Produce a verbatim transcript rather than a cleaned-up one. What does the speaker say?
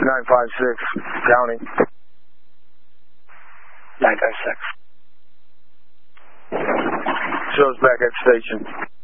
nine five six, counting. nine five six. Shows back at station.